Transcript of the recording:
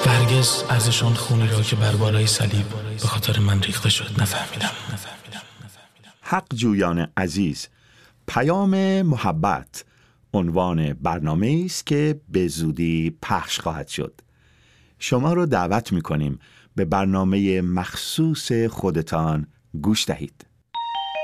و هرگز ارزش آن خونی را که بر بالای صلیب به خاطر من ریخته شد نفهمیدم. حق جویان عزیز، پیام محبت عنوان برنامه است که به زودی پخش خواهد شد. شما را دعوت می‌کنیم به برنامه مخصوص خودتان گوش دهید.